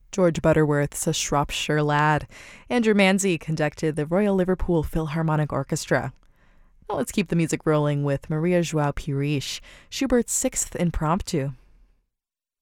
George Butterworth's A Shropshire Lad. Andrew Manzi conducted the Royal Liverpool Philharmonic Orchestra. Now let's keep the music rolling with Maria João Pires, Schubert's Sixth Impromptu.